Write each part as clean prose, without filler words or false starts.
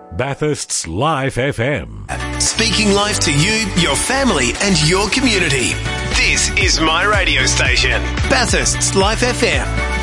Bathurst's Life FM. Speaking life to you, your family and your community. This is my radio station, Bathurst's Life FM.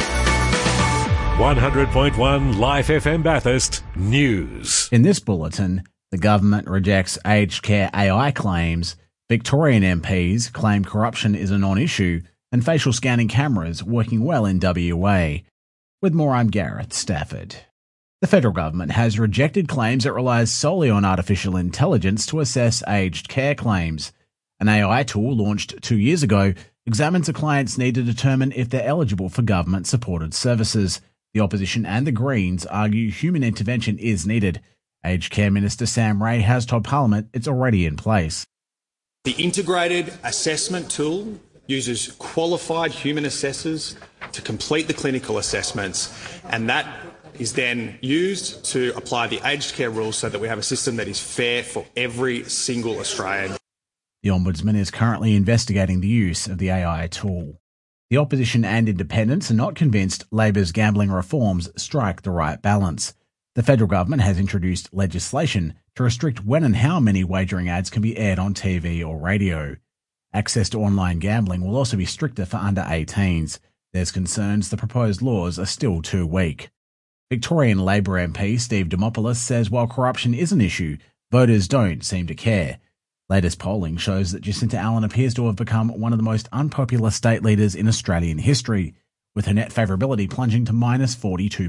100.1 Life FM Bathurst News. In this bulletin, the government rejects aged care AI claims, Victorian MPs claim corruption is a non-issue, and facial scanning cameras working well in WA. With more, I'm Gareth Stafford. The federal government has rejected claims it relies solely on artificial intelligence to assess aged care claims. An AI tool launched 2 years ago examines a client's need to determine if they're eligible for government-supported services. The opposition and the Greens argue human intervention is needed. Aged Care Minister Sam Ray has told Parliament it's already in place. The integrated assessment tool uses qualified human assessors to complete the clinical assessments, and that is then used to apply the aged care rules so that we have a system that is fair for every single Australian. The Ombudsman is currently investigating the use of the AI tool. The opposition and independents are not convinced Labor's gambling reforms strike the right balance. The federal government has introduced legislation to restrict when and how many wagering ads can be aired on TV or radio. Access to online gambling will also be stricter for under 18s. There's concerns the proposed laws are still too weak. Victorian Labor MP Steve Dimopoulos says while corruption is an issue, voters don't seem to care. Latest polling shows that Jacinta Allen appears to have become one of the most unpopular state leaders in Australian history, with her net favourability plunging to minus 42%.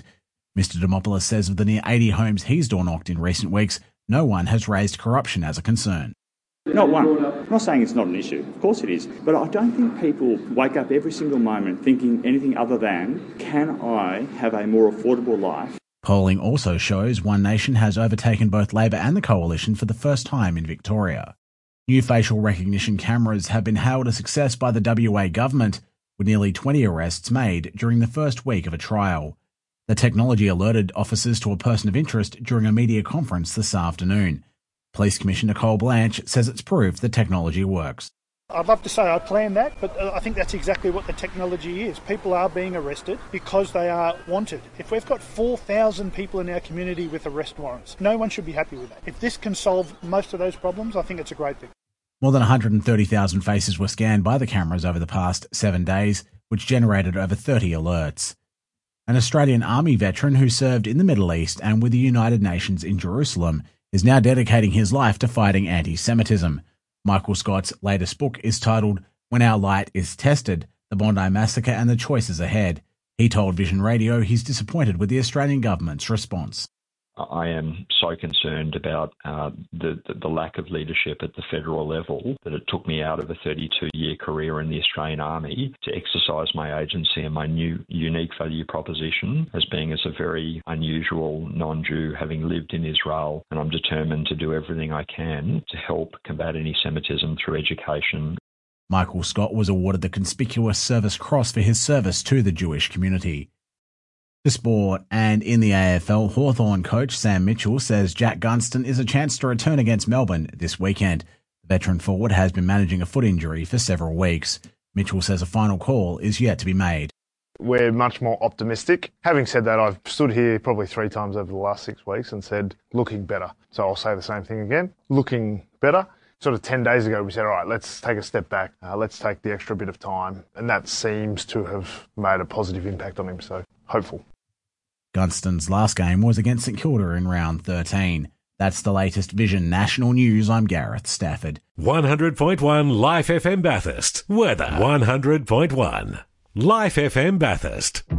Mr Dimopoulos says of the near 80 homes he's door-knocked in recent weeks, no one has raised corruption as a concern. Not one. I'm not saying it's not an issue. Of course it is. But I don't think people wake up every single moment thinking anything other than, can I have a more affordable life? Polling also shows One Nation has overtaken both Labor and the Coalition for the first time in Victoria. New facial recognition cameras have been hailed a success by the WA government, with nearly 20 arrests made during the first week of a trial. The technology alerted officers to a person of interest during a media conference this afternoon. Police Commissioner Cole Blanche says it's proof the technology works. I'd love to say I planned that, but I think that's exactly what the technology is. People are being arrested because they are wanted. If we've got 4,000 people in our community with arrest warrants, no one should be happy with that. If this can solve most of those problems, I think it's a great thing. More than 130,000 faces were scanned by the cameras over the past 7 days, which generated over 30 alerts. An Australian Army veteran who served in the Middle East and with the United Nations in Jerusalem is now dedicating his life to fighting anti-Semitism. Michael Scott's latest book is titled When Our Light is Tested, The Bondi Massacre and the Choices Ahead. He told Vision Radio he's disappointed with the Australian government's response. I am so concerned about the lack of leadership at the federal level that it took me out of a 32-year career in the Australian Army to exercise my agency and my new unique value proposition as being as a very unusual non-Jew having lived in Israel, and I'm determined to do everything I can to help combat anti-Semitism through education. Michael Scott was awarded the Conspicuous Service Cross for his service to the Jewish community. To sport, and in the AFL, Hawthorn coach Sam Mitchell says Jack Gunston is a chance to return against Melbourne this weekend. The veteran forward has been managing a foot injury for several weeks. Mitchell says a final call is yet to be made. We're much more optimistic. Having said that, I've stood here probably 3 times over the last 6 weeks and said, looking better. So I'll say the same thing again, looking better. Sort of 10 days ago, we said, all right, let's take a step back. Let's take the extra bit of time. And that seems to have made a positive impact on him, so hopeful. Gunston's last game was against St Kilda in round 13. That's the latest Vision National News. I'm Gareth Stafford. 100.1 Life FM Bathurst. Weather. 100.1 Life FM Bathurst.